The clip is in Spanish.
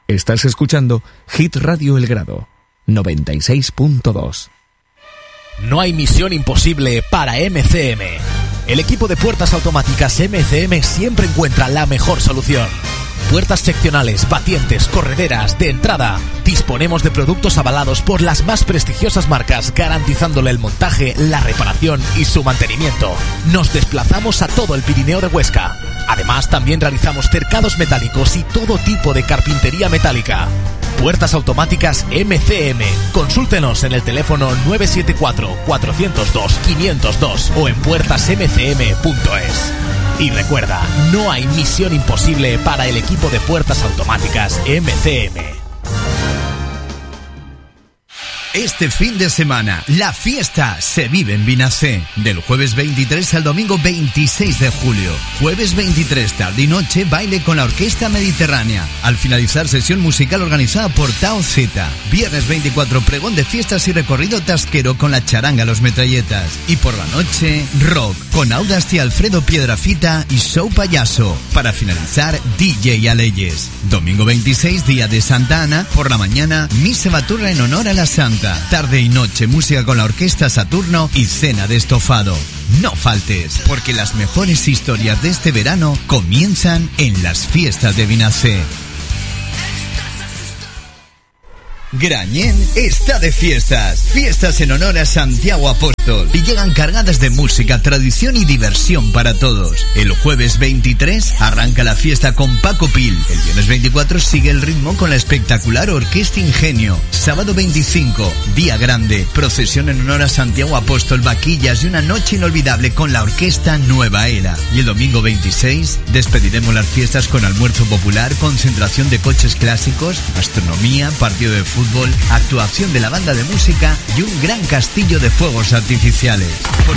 Estás escuchando Hit Radio El Grado, 96.2. No hay misión imposible para MCM. El equipo de puertas automáticas MCM siempre encuentra la mejor solución. Puertas seccionales, batientes, correderas, de entrada. Disponemos de productos avalados por las más prestigiosas marcas, garantizándole el montaje, la reparación y su mantenimiento. Nos desplazamos a todo el Pirineo de Huesca. Además, también realizamos cercados metálicos y todo tipo de carpintería metálica. Puertas automáticas MCM. Consúltenos en el teléfono 974-402-502 o en puertasmcm.es. Y recuerda, no hay misión imposible para el equipo de puertas automáticas MCM. Este fin de semana, la fiesta se vive en Vinacé. Del jueves 23 al domingo 26 de julio. Jueves 23, tarde y noche, baile con la Orquesta Mediterránea. Al finalizar, sesión musical organizada por Tao Z. Viernes 24, pregón de fiestas y recorrido tasquero con la charanga Los Metralletas. Y por la noche, rock, con Audaz y Alfredo Piedrafita y show payaso. Para finalizar, DJ Aleyes. Domingo 26, día de Santa Ana. Por la mañana, misa baturra en honor a la Santa. Tarde y noche, música con la Orquesta Saturno y cena de estofado. No faltes, porque las mejores historias de este verano comienzan en las fiestas de Vinacé. Grañén está de fiestas. Fiestas en honor a Santiago Apóstol. Y llegan cargadas de música, tradición y diversión para todos. El jueves 23 arranca la fiesta con Paco Pil. El viernes 24 sigue el ritmo con la espectacular Orquesta Ingenio. Sábado 25, día grande, procesión en honor a Santiago Apóstol, vaquillas y una noche inolvidable con la Orquesta Nueva Era. Y el domingo 26 despediremos las fiestas con almuerzo popular, concentración de coches clásicos, gastronomía, partido de fútbol, actuación de la banda de música y un gran castillo de fuegos artificiales.